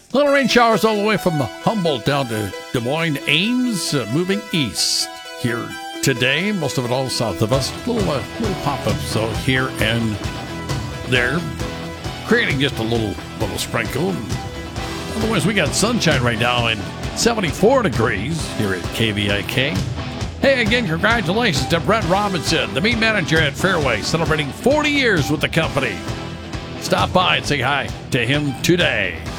Little rain showers all the way from Humboldt down to Des Moines, Ames, moving east here today. Most of it all south of us. Little pop-ups so here and there, creating just a little sprinkle. Otherwise, we got sunshine right now and 74 degrees here at KVIK. Hey, again, congratulations to Brent Robinson, the meat manager at Fairway, celebrating 40 years with the company. Stop by and say hi to him today.